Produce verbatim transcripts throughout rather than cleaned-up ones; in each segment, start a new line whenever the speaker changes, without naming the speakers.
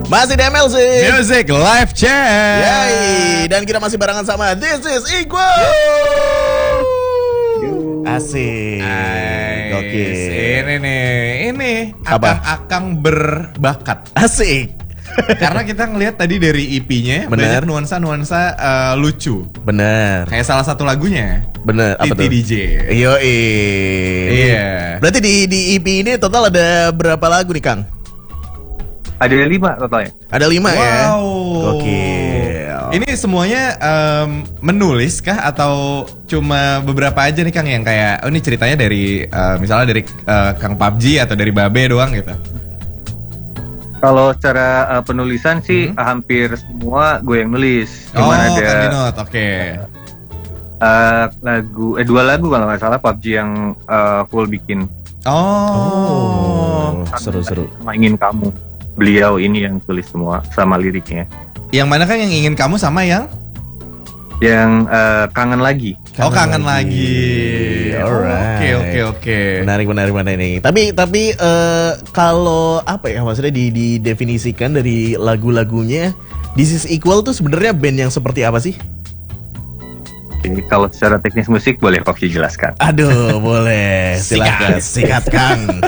Masih di M L Z
Music Live Chat.
Yay. Dan kita masih barengan sama This is Equal. Asik. Oke.
Ini nih, ini
Apa?
akang-akang berbakat.
Asik.
Karena kita ngelihat tadi dari E P-nya
Bener.
banyak nuansa-nuansa uh, lucu.
Bener.
Kayak salah satu lagunya
Bener. Apa tuh?
Titi D J.
Yoi.
Iya.
Berarti di di E P ini total ada berapa lagu nih, Kang?
Ada lima totalnya.
Ada lima ya.
Wow.
Gokil.
Ini semuanya um, menulis kah atau cuma beberapa aja nih Kang yang kayak oh ini ceritanya dari uh, misalnya dari uh, Kang P U B G atau dari Babe doang gitu?
Kalau secara uh, penulisan sih
Hmm.
hampir semua gue yang nulis.
Oh,
Cuman ada
Kang Dinot, oke.
uh, lagu, eh dua lagu kalau nggak salah P U B G yang uh, full bikin.
Oh.
Oh, seru-seru.
Sama Ingin Kamu. Beliau ini yang tulis semua sama liriknya.
Yang mana kan yang ingin kamu sama yang?
Yang uh, Kangen Lagi.
Oh kangen lagi.
Alright.
Oke oke oke.
Menarik menarik menarik nih. Tapi tapi eh, kalau apa ya maksudnya di didefinisikan dari lagu-lagunya This is Equal tuh sebenarnya band yang seperti apa sih?
Jadi kalau secara teknis musik boleh P U B G jelaskan.
Aduh, boleh. Silakan sikat Kang.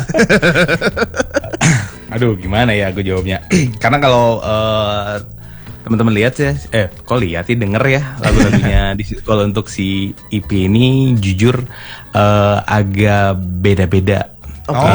Aduh, gimana ya aku jawabnya? Karena kalau uh, teman-teman lihat ya, eh, kok lihat sih denger ya lagu-lagunya di kalau untuk si E P ini jujur uh, agak beda-beda.
Oke.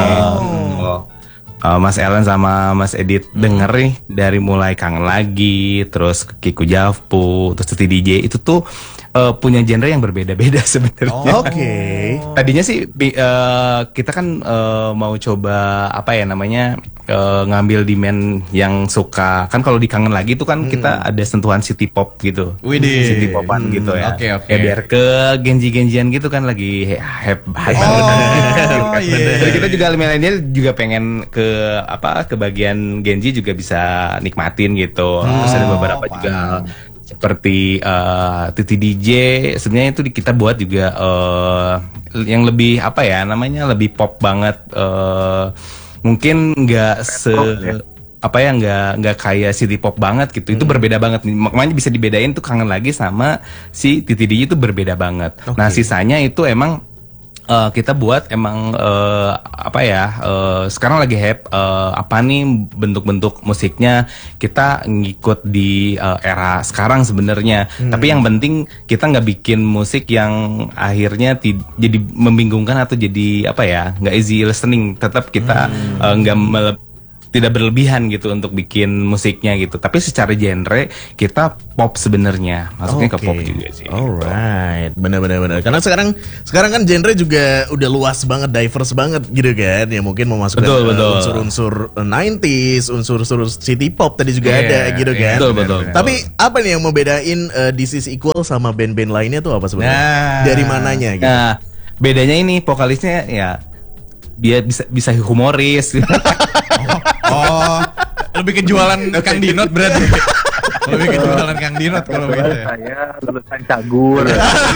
Uh, uh, Mas Ellen sama Mas Edit denger nih dari mulai Kangen Lagi, terus Kiku Javpu, terus Titi D J itu tuh uh, punya genre yang berbeda-beda sebenarnya.
Oke.
Tadinya sih bi- uh, kita kan uh, mau coba apa ya namanya uh, ngambil demand yang suka kan kalau di Kangen Lagi tuh kan kita ada sentuhan city pop gitu,
Widih.
city popan
Hmm,
gitu ya.
oke, oke.
Ya biar ke genji-genjian gitu kan lagi he- hype hype
Oh,
banget.
iya.
Jadi kita juga milenial juga pengen ke apa ke bagian genji juga bisa nikmatin gitu. Terus ada beberapa
paham.
juga seperti uh, Titi D J sebenarnya itu di- kita buat juga uh, yang lebih apa ya namanya lebih pop banget, uh, mungkin nggak se
ya.
apa ya nggak nggak kayak city pop banget gitu. Itu berbeda banget nih. Makanya bisa dibedain tuh Kangen Lagi sama si Titi D J itu berbeda banget.
Oke.
Nah sisanya itu emang Uh, kita buat emang uh, apa ya uh, sekarang lagi hype uh, apa nih bentuk-bentuk musiknya kita ngikut di uh, era sekarang sebenarnya. Tapi yang penting kita nggak bikin musik yang akhirnya ti- jadi membingungkan atau jadi apa ya nggak easy listening. Tetap kita uh, nggak mele- tidak berlebihan gitu untuk bikin musiknya gitu. Tapi secara genre kita pop sebenarnya, masuknya ke
Oke.
pop juga sih.
Alright, benar-benar benar. Karena sekarang sekarang kan genre juga udah luas banget, diverse banget gitu kan. Ya mungkin memasukkan
Betul,
uh,
betul.
unsur-unsur uh, sembilan puluhan, unsur-unsur city pop tadi juga
Iya,
ada gitu
iya,
kan.
betul, betul.
Tapi apa nih yang membedain uh, This is Equal sama band-band lainnya tuh apa sebenarnya?
Nah.
Dari mananya gitu?
Nah, bedanya ini vokalisnya ya dia bisa bisa humoris.
Oh, lebih ke jualan Kang Dinot berarti. Lebih ke jualan Kang Dinot kalau begitu ya.
Saya lulusan Cagur.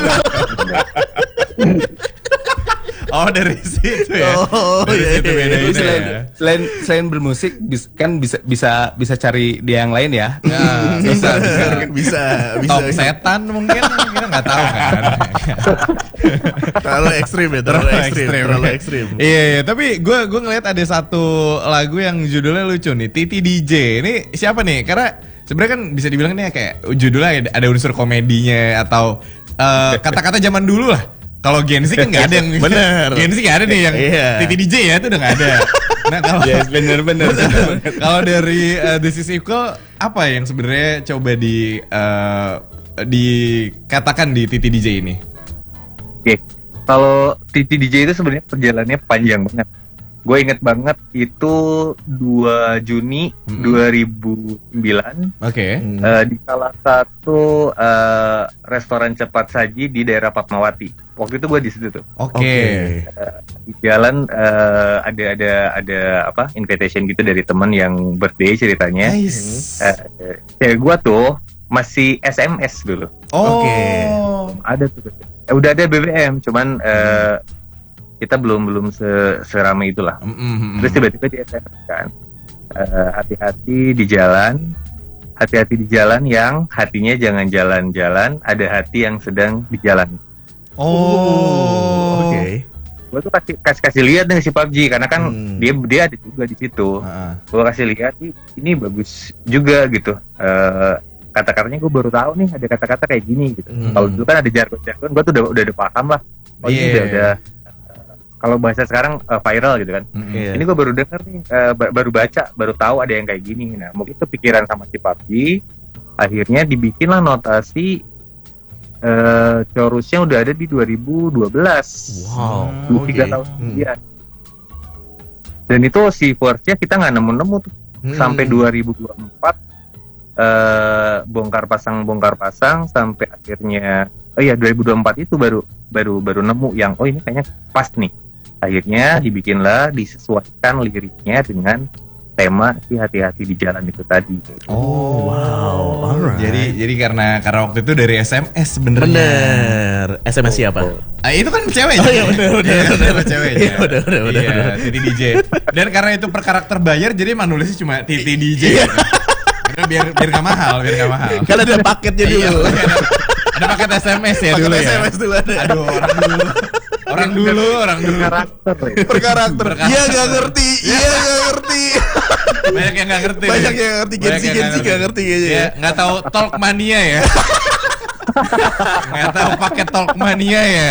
Oh dari situ ya.
Oh,
Dari
iya,
situ
iya.
beda
Terus
ini
selain,
ya.
selain selain bermusik bis- kan bisa bisa bisa cari dia yang lain ya.
Nah, bisa bisa.
bisa, bisa.
Top setan mungkin kita nggak tahu kan.
Terlalu ekstrim ya, terlalu ekstrim, terlalu ekstrim.
Iya, iya, tapi gue gue ngeliat ada satu lagu yang judulnya lucu nih, Titi D J. Ini siapa nih? Karena sebenarnya kan bisa dibilang nih kayak judulnya ada- ada unsur komedinya atau eh, kata-kata zaman dulu lah. Kalau Gen Z kan nggak ada yang
Bener.
Gen Z nggak ada nih yang
Iya.
Titi D J ya itu udah nggak ada. Nah kalau
Yes, bener bener.
kalau dari uh, This is Equal apa yang sebenarnya coba di uh, dikatakan di Titi D J ini?
Oke, kalau Titi D J itu sebenarnya perjalanannya panjang banget. Gue inget banget itu dua Juni
Mm-mm.
dua ribu sembilan
Oke.
Hmm.
eh, di salah satu eh, restoran cepat saji di daerah Fatmawati. Waktu itu gue di situ tuh.
Oke.
Oke.
Di jalan eh, ada ada ada apa invitation gitu dari teman yang birthday ceritanya.
Nice.
Eh, cewek gue tuh masih S M S dulu.
Oh.
Oke.
Ada tuh. Eh, udah ada B B M, cuman eh, kita belum belum se seramai itulah.
Mm-mm.
Terus tiba-tiba di S M S kan. eh, hati-hati di jalan, hati-hati di jalan yang hatinya jangan jalan-jalan, ada hati yang sedang di jalan.
Oh,
Oke.
Gue tuh kasih kasih, kasih lihat nih si P U B G karena kan
Hmm.
dia dia ada juga di situ.
Heeh.
Gue kasih lihat "Ih, ini bagus juga gitu. Eh, kata-katanya gue baru tahu nih ada kata-kata kayak gini gitu.
Hmm.
Kalau dulu kan ada jargon-jargon, gue tuh udah udah, udah paham lah. Oh ini
Iya.
udah udah eh, kalau bahasa sekarang eh, viral gitu kan.
Mm-mm.
Iya.
Ini gue baru denger nih, eh, ba- baru baca, baru tahu ada yang kayak gini. Nah mungkin itu pikiran sama si P U B G, akhirnya dibikinlah notasi. Eh, chorusnya udah ada di dua ribu dua belas.
Wow.
dua
Oke.
tiga tahun
Hmm.
kemudian. Dan itu si verse-nya kita nggak nemu-nemu tuh
Hmm.
sampai dua ribu dua puluh empat eh bongkar pasang bongkar pasang sampai akhirnya oh iya dua ribu dua puluh empat itu baru baru baru nemu yang oh ini kayaknya pas nih. Akhirnya dibikinlah disesuaikan liriknya dengan tema si hati-hati di jalan itu tadi.
Oh,
wow. Alright.
Jadi jadi karena karena waktu itu dari S M S sebenarnya.
Bener. S M S siapa?
Ah, itu kan ceweknya.
Oh, iya, bener, bener,
Iya,
bener.
sama ceweknya.
Iya, bener, bener, bener,
Iya,
bener.
Titi D J. Dan karena itu per karakter bayar jadi emang nulisnya cuma Titi D J.
Iya.
gitu. Karena biar biar nggak mahal, biar nggak mahal.
Kan ada paketnya
Iya,
dulu.
ada, ada paket S M S ya
Paket
dulu ya.
S M S dulu ada.
Aduh, orang dulu. Orang dulu, orang dulu.
Karakter ya.
Per karakter.
Berkarakter.
Iya nggak ngerti. Iya nggak ngerti.
Banyak yang nggak ngerti.
Banyak
nih.
yang ngerti.
Banyak
Gensi
yang
Gensi nggak ngerti kayaknya.
Ya, nggak tahu talk mania ya. Nggak tahu paket talk mania ya.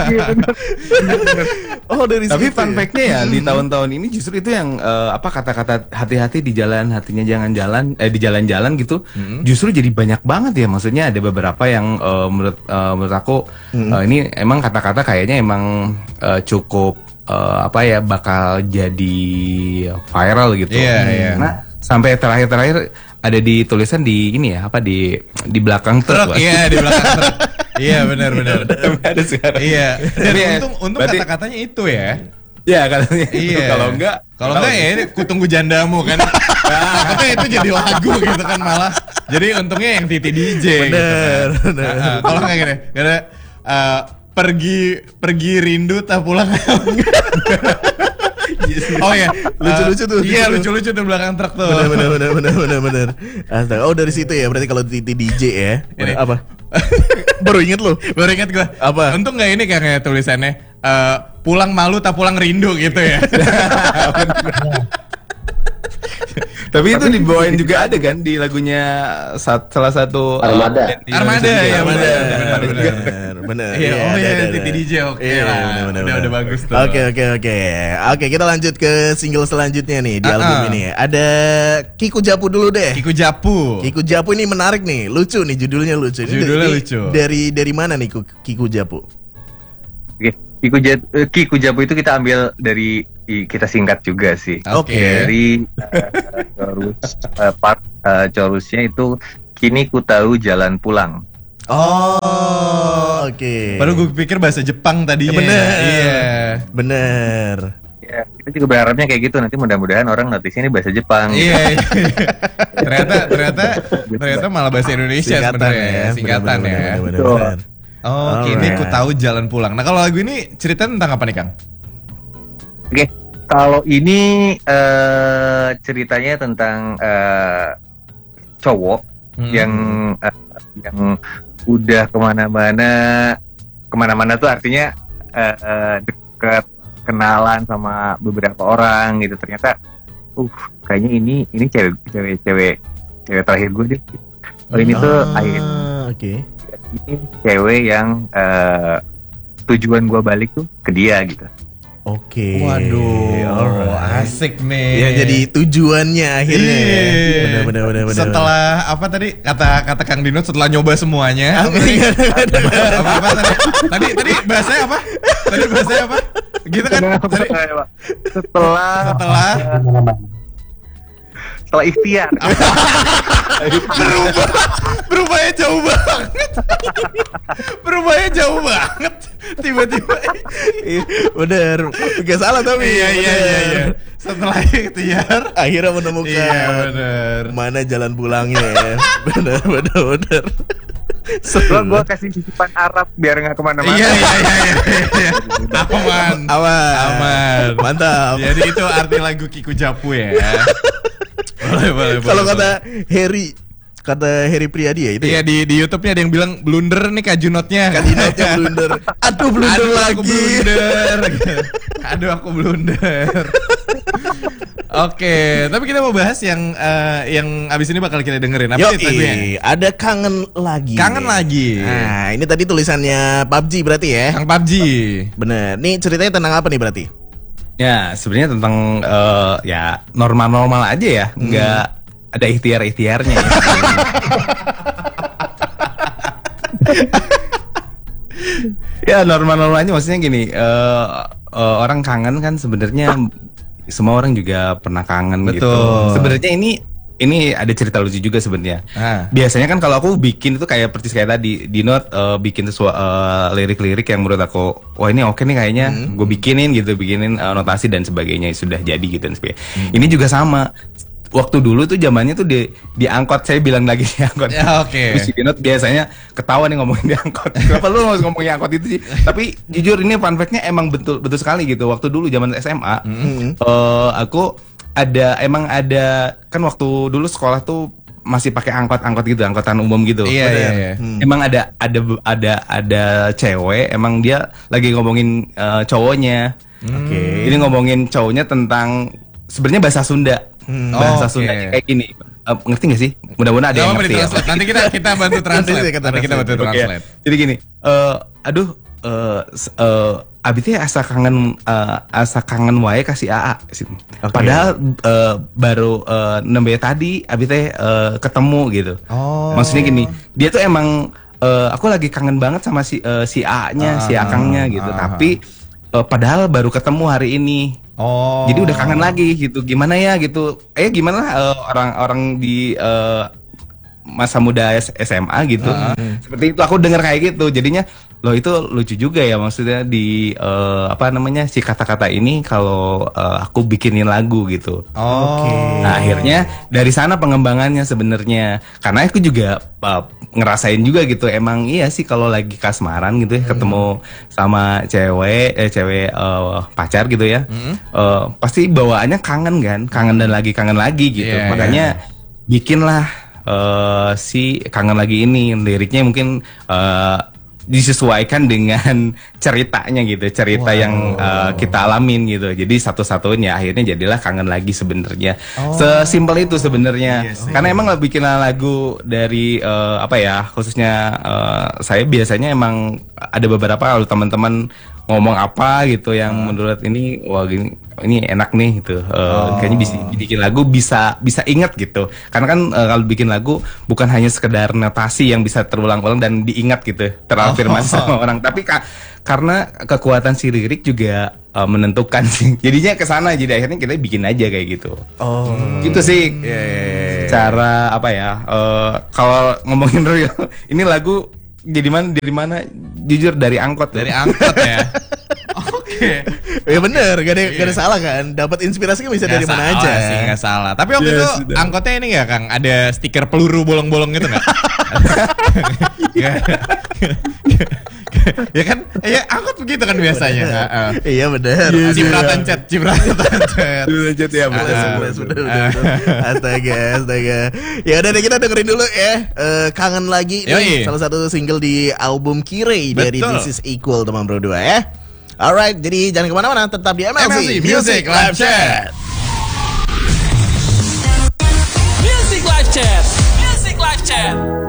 Oh dari
Tapi
situ
fun
ya?
fact-nya ya di tahun-tahun ini justru itu yang eh, apa kata-kata hati-hati di jalan, hatinya jangan jalan, eh di jalan-jalan gitu, justru jadi banyak banget ya. Maksudnya ada beberapa yang eh, menurut eh, menurut aku eh, ini emang kata-kata kayaknya emang eh, cukup eh, apa ya bakal jadi viral gitu.
Iya, iya.
Nah sampai terakhir-terakhir ada di tulisan di ini ya apa di di belakang
Truk,
truk.
iya di belakang truk. Iya benar benar.
Ada sekarang.
Iya. Dan
Tapi ya,
untung untung
berarti-
kata-katanya itu ya.
Ya katanya itu.
Iya.
Kalau enggak,
kalau enggak ya ini kutunggu jandamu kan. Takutnya itu jadi lagu gitu kan malah. Jadi untungnya yang Titi D J.
Bener,
gitu kan.
bener.
Nah, kalau nggak gini, karena uh, pergi pergi rindu tak pulang. Oh ya,
Lucu-lucu tuh,
Iya
lucu-lucu.
lucu-lucu tuh belakang truk tuh.
Bener bener bener bener bener bener. Astaga. Oh dari situ ya. Berarti kalau Titi D J ya.
Ini.
Apa? Baru inget lu.
Baru ingat gue.
Apa?
Untung nggak ini kayak tulisannya eh, pulang malu tak pulang rindu gitu ya.
Tapi itu dibawain juga ada kan di lagunya sat- salah satu uh,
Armada.
band di
Armada,
Indonesia
ya,
juga.
bener,
Ada
bener,
juga.
Bener, bener.
Iya, oh
ada,
iya,
ada,
Titi
ada.
D J, oke
Iya,
lah.
bener, bener,
Udah-
bener.
udah bagus tuh.
Oke, oke, oke. Oke, kita lanjut ke single selanjutnya nih di
Ah,
album
ah.
ini. Ada Kiku Japu dulu deh.
Kiku Japu.
Kiku Japu ini menarik nih, lucu nih judulnya lucu. Ini
Judulnya
dari-
lucu.
Dari dari mana nih Ku- Kiku Japu?
Oke, Kiku Japu, eh, Kiku Japu itu kita ambil dari i- kita singkat juga sih.
Oke.
Dari uh, chorus uh, part uh, chorusnya itu kini ku tahu jalan pulang.
Oh, oke.
Padahal gue pikir bahasa Jepang tadinya.
Bener.
Iya.
Bener.
Ya, kita juga berharapnya kayak gitu nanti mudah-mudahan orang notisnya ini bahasa Jepang.
Iya. iya. ternyata ternyata ternyata malah bahasa Indonesia
Singkatan
sebenarnya.
ya.
Singkatan
bener,
ya.
bener, bener,
Betul.
bener.
Oh, kini
Alright.
ku tahu jalan pulang. Nah, kalau lagu ini cerita tentang apa nih, Kang?
Oke, kalau ini eh, ceritanya tentang eh, cowok
Hmm.
yang eh, yang udah kemana-mana, kemana-mana tuh artinya eh, eh, deket kenalan sama beberapa orang gitu. Ternyata, uh, kayaknya ini ini cewek cewek cewek cewek terakhir gue deh. Oh ini tuh
Ah,
akhir
oke.
ini cewek yang eh, tujuan gue balik tuh ke dia gitu.
Oke.
Waduh,
alright.
asik nih.
Ya jadi tujuannya akhirnya. ya.
Iya.
Bener bener bener bener.
Setelah apa tadi kata kata Kang Dino setelah nyoba semuanya.
Apa, iya,
apa, apa tadi? Tadi tadi bahasanya apa? Tadi bahasanya apa? Gitu kan? Tadi
Setelah
setelah
setelah ikhtiar.
berubah berubahnya jauh banget. Berubahnya jauh banget. Tiba-tiba.
Iya, bener. Gak salah tapi.
Iya iya iya iya. Setelah ikhtiar.
Akhirnya menemukan
Iya bener.
mana jalan pulangnya ya. Bener bener bener.
Gua gua kasih sisipan Arab biar nggak kemana-mana.
Iya iya iya. iya. Aman.
Aman.
Aman.
Mantap.
Jadi itu arti lagu Kiku Japu ya. Boleh boleh.
Kalau
boleh,
kata Harry, kata Harry Priadi ya itu.
Iya
Ya?
di di YouTube-nya ada yang bilang blunder nih kajunotnya.
Kajunotnya blunder. Aduh blunder
Aduh,
lagi.
Aku blunder. Aduh aku blunder. Oke, tapi kita mau bahas yang uh, yang abis ini bakal kita dengerin. Apa
Yo,
sih lagunya?
ada kangen lagi.
Kangen
nih.
lagi.
Nah, ini tadi tulisannya P U B G berarti ya?
Kang P U B G.
Bener. Nih ceritanya tentang apa nih berarti?
Ya, sebenarnya tentang eh, ya normal-normal aja ya, nggak ada ikhtiar-ikhtiarnya. Ya. Ya normal-normalnya maksudnya gini, eh, eh, orang kangen kan sebenarnya semua orang juga pernah kangen gitu.
Betul.
Sebenarnya ini ini ada cerita lucu juga sebenarnya.
Ah.
Biasanya kan kalau aku bikin itu kayak persis kayak tadi, Dino uh, bikin sesuatu uh, lirik-lirik yang menurut aku, wah ini oke nih kayaknya,
Hmm.
gue bikinin gitu, bikinin uh, notasi dan sebagainya sudah jadi gitu dan sebagainya.
Hmm.
Ini juga sama. Waktu dulu tuh zamannya tuh di di angkot, saya bilang lagi di angkot.
Ya, oke.
Terus si Dino biasanya ketawa nih ngomongin di angkot. Kenapa lu harus ngomongin angkot itu sih? Tapi jujur ini fun fact-nya emang betul betul sekali gitu. Waktu dulu zaman S M A,
Hmm.
eh, aku ada emang ada kan waktu dulu sekolah tuh masih pakai angkot-angkot gitu, angkotan umum gitu.
Iya,
Bener.
iya, iya.
Hmm.
Emang ada ada ada ada cewek, emang dia lagi ngomongin eh, cowoknya.
Oke.
Jadi ngomongin cowoknya tentang sebenarnya bahasa Sunda.
Hmm.
Bahasa
Oh, oke.
Sunda kayak gini. Eh, ngerti gak sih? Mudah-mudahan ada
Gak
yang
apa-apa
ngerti ya.
ditranslate. Nanti kita kita bantu translate.
Nanti kita
Nanti kita bantu
translate.
Oke, ya.
translate.
Jadi gini, eh aduh, eh s- eh, abi teh asa kangen eh, asa kangen wae kasih A A.
Oke.
Padahal eh, baru eh, nembe tadi abi teh eh, ketemu gitu.
Oh.
Maksudnya gini, dia tuh emang eh, aku lagi kangen banget sama si eh, si A-nya, si
Ah,
Akangnya gitu.
ah.
Tapi eh, padahal baru ketemu hari ini.
Oh.
Jadi udah kangen lagi gitu. Gimana ya gitu. Eh gimana eh, orang-orang di eh, masa muda S- SMA gitu. Seperti itu aku dengar kayak gitu. Jadinya loh itu lucu juga ya maksudnya di eh, apa namanya si kata-kata ini kalau eh, aku bikinin lagu gitu.
Oh.
Nah, akhirnya dari sana pengembangannya sebenarnya. Karena aku juga uh, ngerasain juga gitu. Emang iya sih kalau lagi kasmaran gitu ya, ketemu sama cewek, eh cewek uh, pacar gitu ya. uh, pasti bawaannya kangen kan, kangen dan lagi kangen lagi gitu.
Iya,
Makanya bikinlah uh, si kangen lagi ini, liriknya mungkin uh, disesuaikan dengan ceritanya gitu, cerita yang uh, kita alamin gitu. Jadi satu-satunya akhirnya jadilah kangen lagi sebenarnya. Sesimpel itu sebenarnya. Karena emang nggak bikin lagu dari uh, apa ya, khususnya uh, saya biasanya emang ada beberapa kalau teman-teman ngomong apa gitu yang menurut ini wah gini ini enak nih gitu. Uh, kayaknya bisa bikin lagu bisa bisa inget gitu. Karena kan uh, kalau bikin lagu bukan hanya sekedar notasi yang bisa terulang-ulang dan diingat gitu, terafirmasi sama orang. Tapi ka- karena kekuatan si lirik juga uh, menentukan sih. Jadinya ke sana jadi akhirnya kita bikin aja kayak gitu.
Oh.
Gitu sih.
Iya, iya, iya.
Cara apa ya? uh, kalau ngomongin real, ini lagu jadi mana dari mana? Jujur dari angkot.
Dari angkot ya. Oke.
Ya bener, gak ada, gak ada salah kan. Dapat inspirasi kan bisa
Nggak
dari mana
salah
aja.
sih, nggak salah. Tapi waktu
Ya,
itu
sudah.
angkotnya ini nggak Kang? Ada stiker peluru bolong-bolong gitu nggak? Nggak. Ya kan? Ya angkot begitu kan biasanya. Heeh.
Iya bener.
Cipratan cat, cipratan cat.
Lanjut ya,
Bener,
Ah.
bener, bener, bener, bener. Astaga, astaga. Ya udah deh kita dengerin dulu ya. Eh, kangen lagi nih,
Yoi.
salah satu single di album Kirei dari
Betul.
This Is Equal teman berdua ya. Alright, jadi jangan kemana-mana, tetap di M L C,
M L C Music Live Chat.
Music Live Chat. Music Live Chat.